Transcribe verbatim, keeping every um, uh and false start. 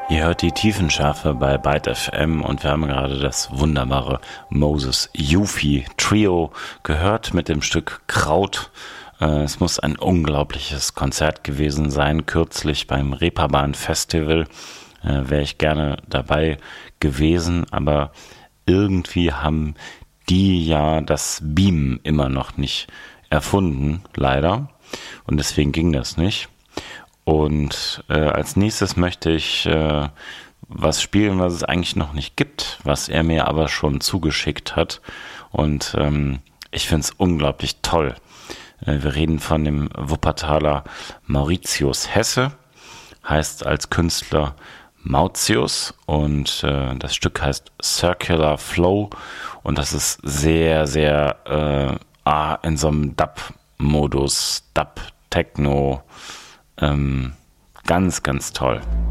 Ihr hört die Tiefenschärfe bei Byte F M und wir haben gerade das wunderbare Moses Yufi Trio gehört mit dem Stück Kraut. Äh, es muss ein unglaubliches Konzert gewesen sein, kürzlich beim Reeperbahn Festival. Äh, wäre ich gerne dabei gewesen, aber irgendwie haben die ja das Beamen immer noch nicht erfunden, leider. Und deswegen ging das nicht. Und äh, als nächstes möchte ich äh, was spielen, was es eigentlich noch nicht gibt, was er mir aber schon zugeschickt hat. Und ähm, ich finde es unglaublich toll. Äh, wir reden von dem Wuppertaler Mauritius Hesse, heißt als Künstler Mautius und äh, das Stück heißt Circular Flow und das ist sehr, sehr äh, ah, in so einem Dub-Modus, Dub-Techno, ähm, ganz, ganz toll.